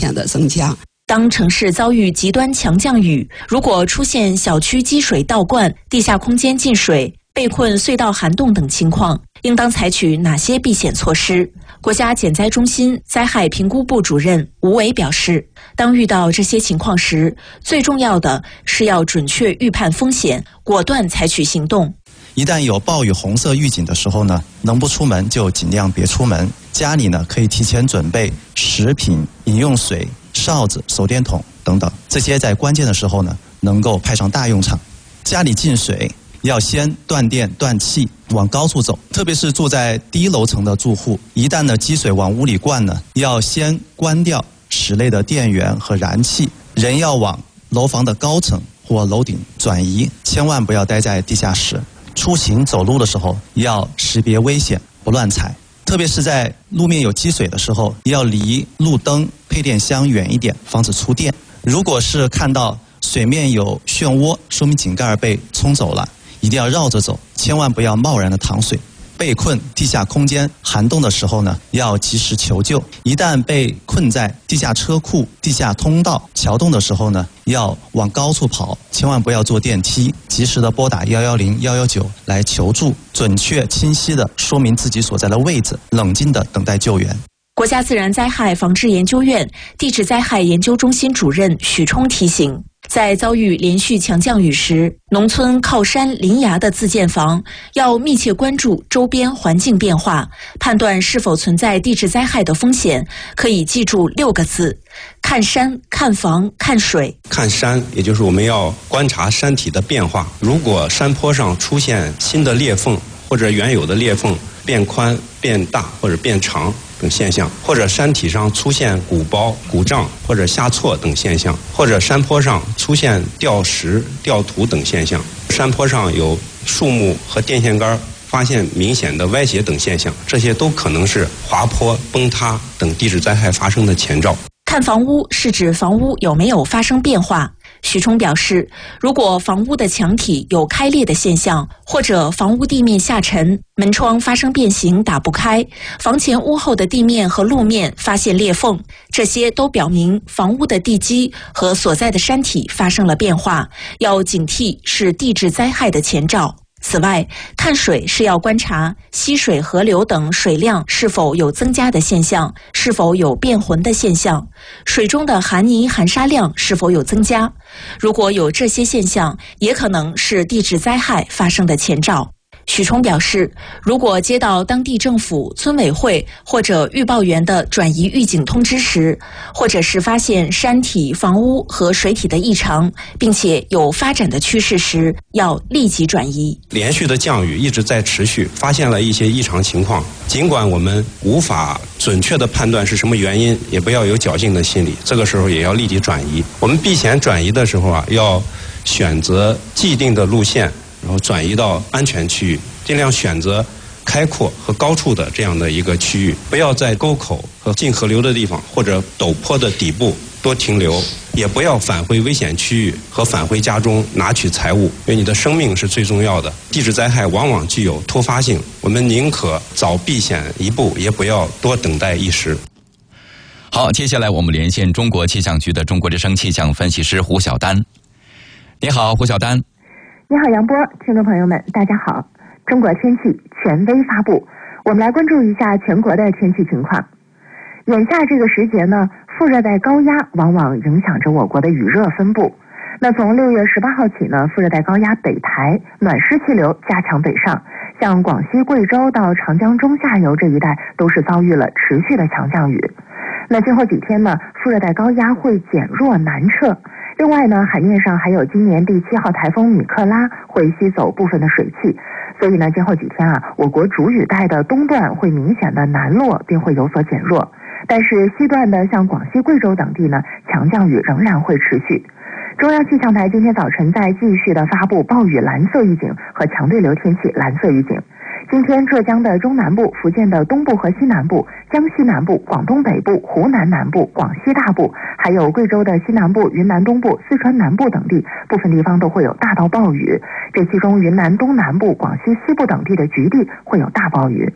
显的增加。 当城市遭遇极端强降雨，如果出现小区积水倒灌、地下空间进水、被困隧道涵洞等情况，应当采取哪些避险措施？国家减灾中心灾害评估部主任吴伟表示，当遇到这些情况时，最重要的是要准确预判风险，果断采取行动。 一旦有暴雨红色预警的时候呢，能不出门就尽量别出门。家里呢可以提前准备食品、饮用水、哨子、手电筒等等，这些在关键的时候呢能够派上大用场。家里进水要先断电断气，往高处走，特别是住在低楼层的住户，一旦呢积水往屋里灌呢，要先关掉室内的电源和燃气，人要往楼房的高层或楼顶转移，千万不要待在地下室。出行走路的时候要识别危险，不乱踩，特别是在路面有积水的时候，要离路灯、配电箱远一点，防止触电。如果是看到水面有漩涡，说明井盖被冲走了，一定要绕着走，千万不要贸然的淌水。被困地下空间涵洞的时候呢，要及时求救。一旦被困在地下车库、地下通道、桥洞的时候呢，要往高处跑，千万不要坐电梯，及时的拨打110、119来求助，准确清晰的说明自己所在的位置，冷静的等待救援。 国家自然灾害防治研究院地质灾害研究中心主任许冲提醒，在遭遇连续强降雨时，农村靠山临崖的自建房要密切关注周边环境变化，判断是否存在地质灾害的风险，可以记住6个字：看山、看房、看水。 看山，也就是我们要观察山体的变化，如果山坡上出现新的裂缝，或者原有的裂缝变宽、变大或者变长等现象，或者山体上出现鼓包、鼓胀或者下挫等现象，或者山坡上出现掉石、掉土等现象，山坡上有树木和电线杆发现明显的歪斜等现象，这些都可能是滑坡、崩塌等地质灾害发生的前兆。 看房屋是指房屋有没有发生变化。许冲表示，如果房屋的墙体有开裂的现象，或者房屋地面下沉、门窗发生变形打不开，房前屋后的地面和路面发现裂缝，这些都表明房屋的地基和所在的山体发生了变化，要警惕是地质灾害的前兆。此外，看水是要观察溪水、河流等水量是否有增加的现象，是否有变浑的现象，水中的含泥含沙量是否有增加。如果有这些现象，也可能是地质灾害发生的前兆。许冲表示，如果接到当地政府、村委会或者预报员的转移预警通知时，或者是发现山体、房屋和水体的异常，并且有发展的趋势时，要立即转移。 连续的降雨一直在持续，发现了一些异常情况，尽管我们无法准确的判断是什么原因，也不要有侥幸的心理，这个时候也要立即转移。我们避险转移的时候要选择既定的路线，然后转移到安全区域，尽量选择开阔和高处的这样的一个区域，不要在沟口和进河流的地方或者陡坡的底部多停留，也不要返回危险区域和返回家中拿取财物，因为你的生命是最重要的。地质灾害往往具有突发性，我们宁可早避险一步，也不要多等待一时。 好，接下来我们连线中国气象局的中国之声气象分析师胡晓丹。你好，胡晓丹。 你好，杨波，听众朋友们，大家好。中国天气权威发布，我们来关注一下全国的天气情况。眼下这个时节呢，副热带高压往往影响着我国的雨热分布。那从6月18号起呢，副热带高压北抬，暖湿气流加强北上，像广西、贵州到长江中下游这一带都是遭遇了持续的强降雨。那今后几天呢，副热带高压会减弱南撤。另外呢，海面上还有今年第7号台风米克拉会吸走部分的水汽，所以呢，今后几天我国主雨带的东段会明显的南落，并会有所减弱。但是西段的像广西、贵州等地呢，强降雨仍然会持续。中央气象台今天早晨在继续的发布暴雨蓝色预警和强对流天气蓝色预警。今天浙江的中南部、福建的东部和西南部、江西南部、广东北部、湖南南部、广西大部，还有贵州的西南部、云南东部、四川南部等地，部分地方都会有大到暴雨。这其中云南东南部、广西西部等地的局地会有大暴雨。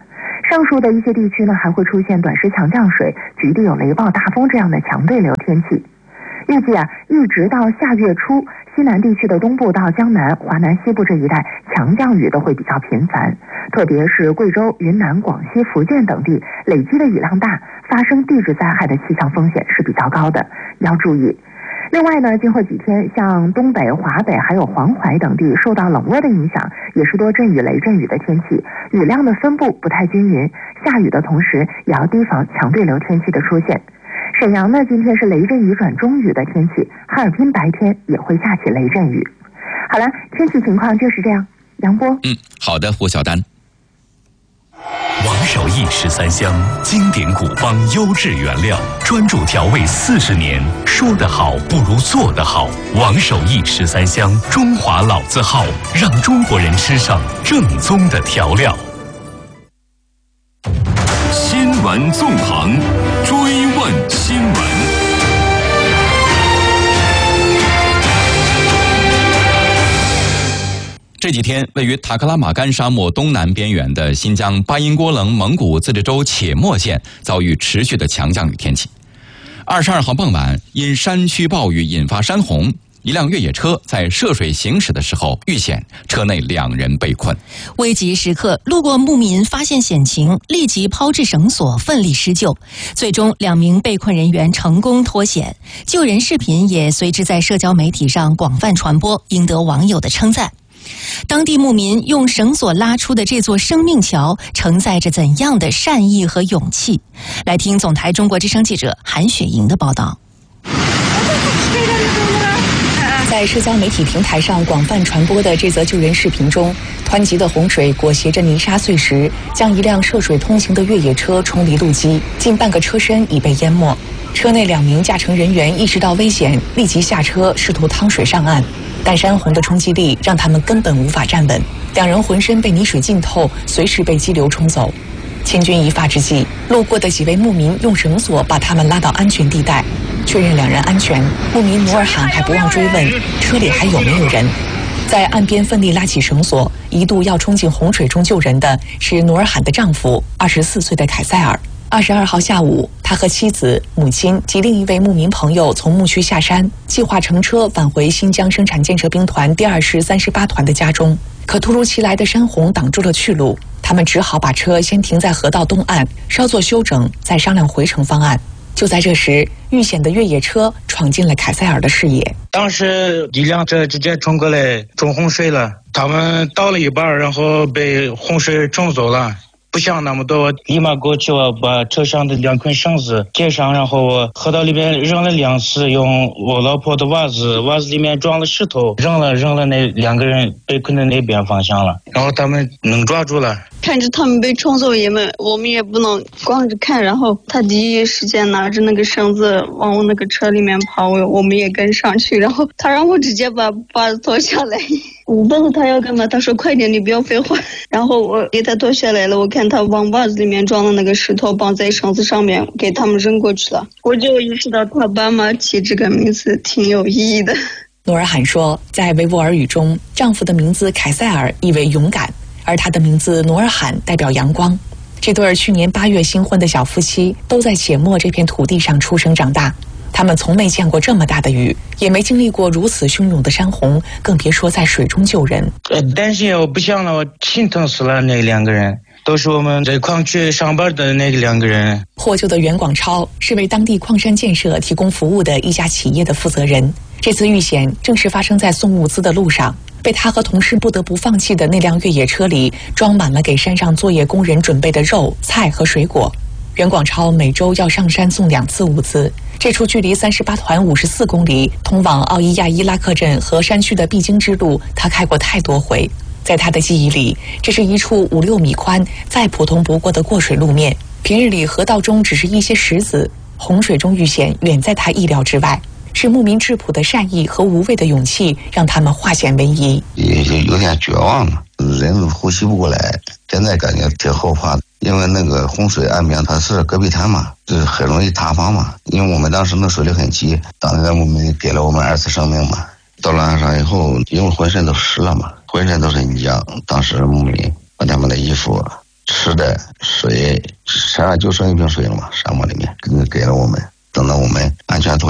上述的一些地区呢，还会出现短时强降水、局地有雷暴大风这样的强对流天气。预计一直到下月初，西南地区的东部到江南、华南西部这一带强降雨都会比较频繁，特别是贵州、云南、广西、福建等地累积的雨量大，发生地质灾害的气象风险是比较高的，要注意。另外呢，今后几天，像东北、华北还有黄淮等地受到冷涡的影响，也是多阵雨、雷阵雨的天气，雨量的分布不太均匀，下雨的同时也要提防强对流天气的出现。沈阳呢，今天是雷阵雨转中雨的天气，哈尔滨白天也会下起雷阵雨。好了，天气情况就是这样。杨波， 好的，胡晓丹。 王守义13香，经典古方优质原料，专注调味40年，说得好不如做得好。王守义13香，中华老字号，让中国人吃上正宗的调料。新闻纵横，追问新闻。 这几天，位于塔克拉玛干沙漠东南边缘的新疆巴音郭楞蒙古自治州且末县遭遇持续的强降雨天气。22号傍晚，因山区暴雨引发山洪，一辆越野车在涉水行驶的时候遇险，车内2人被困。 危急时刻，路过牧民发现险情，立即抛掷绳索，奋力施救。最终，2名被困人员成功脱险，救人视频也随之在社交媒体上广泛传播，赢得网友的称赞。当地牧民用绳索拉出的这座生命桥，承载着怎样的善意和勇气？来听总台中国之声记者韩雪莹的报道。在社交媒体平台上广泛传播的这则救人视频中，湍急的洪水裹挟着泥沙碎石，将一辆涉水通行的越野车冲离路基，近半个车身已被淹没。车内2名驾乘人员意识到危险，立即下车试图趟水上岸，但山洪的冲击力让他们根本无法站稳，2人浑身被泥水浸透，随时被激流冲走。千钧一发之际，路过的几位牧民用绳索把他们拉到安全地带，确认2人安全。牧民努尔罕还不忘追问车里还有没有人。在岸边奋力拉起绳索，一度要冲进洪水中救人的是努尔罕的丈夫24岁的凯塞尔。22号下午，他和妻子、母亲及另一位牧民朋友从牧区下山，计划乘车返回新疆生产建设兵团第2师38团的家中。可突如其来的山洪挡住了去路，他们只好把车先停在河道东岸，稍作休整，再商量回程方案。就在这时，遇险的越野车闯进了凯塞尔的视野。 当时一辆车直接冲过来冲洪水了，他们到了一半，然后被洪水冲走了。不想那么多，立马过去我把车上的2根绳子接上，然后我河道里面扔了2次，用我老婆的袜子里面装了石头，扔了那2个人被困在那边方向了，然后他们能抓住了。 看着他们被冲走，我们也不能光着看，然后他第一时间拿着那个绳子往我那个车里面跑，我们也跟上去，然后他让我直接把袜子脱下来。我问他要干嘛，他说快点，你不要废话。然后我给他脱下来了，我看他往袜子里面装的那个石头绑在绳子上面，给他们扔过去了。我就意识到他爸妈起这个名字挺有意义的。 努尔罕说，在维吾尔语中，丈夫的名字凯塞尔意为勇敢，而他的名字努尔罕代表阳光。这对去年8月新婚的小夫妻都在且末这片土地上出生长大，他们从没见过这么大的雨，也没经历过如此汹涌的山洪，更别说在水中救人。 担心，我不想了，我心疼死了。那2个人都是我们在矿区上班的那2个人。 获救的袁广超是为当地矿山建设提供服务的一家企业的负责人。这次遇险正是发生在送物资的路上，被他和同事不得不放弃的那辆越野车里装满了给山上作业工人准备的肉、菜和水果。袁广超每周要上山送2次物资，这处距离38团54公里、通往奥伊亚伊拉克镇和山区的必经之路，他开过太多回。在他的记忆里，这是一处5-6米宽、再普通不过的过水路面。平日里河道中只是一些石子，洪水中遇险远在他意料之外。是牧民质朴的善意和无畏的勇气，让他们化险为夷。 也有点绝望了，人呼吸不过来，现在感觉挺后怕的。因为那个洪水岸边它是戈壁滩嘛，就是很容易塌方嘛。因为我们当时那水流很急，当年我们给了我们2次生命嘛。到了岸上以后，因为浑身都湿了嘛，浑身都是泥浆。当时牧民把他们的衣服吃的水，身上就剩一瓶水了嘛，沙漠里面给了我们，等到我们安全脱